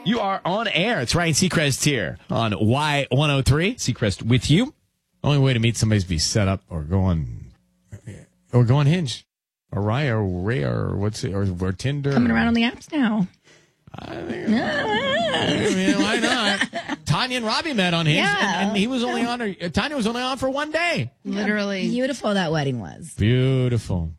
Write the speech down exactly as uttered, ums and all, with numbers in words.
You are on air. It's Ryan Seacrest here on Y one oh three. Seacrest with you. Only way to meet somebody is to be set up or go on, or go on Hinge, or Raya, or Ray, or what's it, or, or Tinder. Coming around on the apps now. I think, I mean, why not? Tanya and Robbie met on Hinge, Yeah. and, and he was only on. Tanya was only on for one day. Literally. Beautiful that wedding was. Beautiful.